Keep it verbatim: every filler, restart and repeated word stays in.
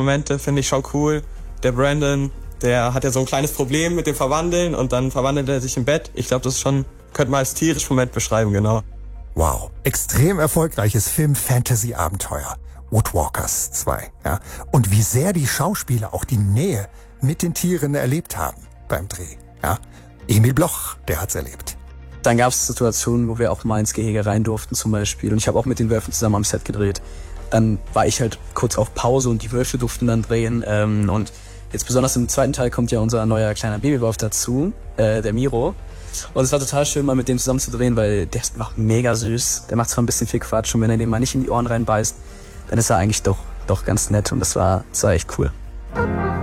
Momente finde ich schon cool. Der Brandon, der hat ja so ein kleines Problem mit dem Verwandeln und dann verwandelt er sich im Bett. Ich glaube, das ist schon, könnte man als tierisch Moment beschreiben, genau. Wow, extrem erfolgreiches Film-Fantasy-Abenteuer. Woodwalkers zwei, ja. Und wie sehr die Schauspieler auch die Nähe mit den Tieren erlebt haben beim Dreh, ja. Emil Bloch, der hat's erlebt. Dann gab es Situationen, wo wir auch mal ins Gehege rein durften zum Beispiel. Und ich habe auch mit den Wölfen zusammen am Set gedreht. Dann war ich halt kurz auf Pause und die Wölfe durften dann drehen. Ähm, und jetzt besonders im zweiten Teil kommt ja unser neuer kleiner Babywolf dazu, äh, der Miro. Und es war total schön, mal mit dem zusammen zu drehen, weil der ist einfach mega süß. Der macht zwar ein bisschen viel Quatsch und wenn er den mal nicht in die Ohren reinbeißt, dann ist er eigentlich doch, doch ganz nett und das war, das war echt cool.